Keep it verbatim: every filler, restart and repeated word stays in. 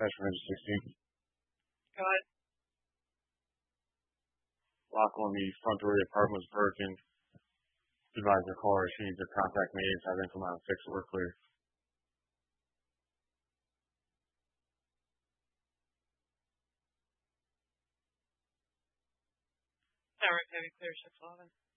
dispatch from engine sixteen. Go ahead. Lock on the front door of the apartment was broken. Advise the caller she needs to contact me so I can come out and fix it. We're clear. Tower Heavy Clear six eleven.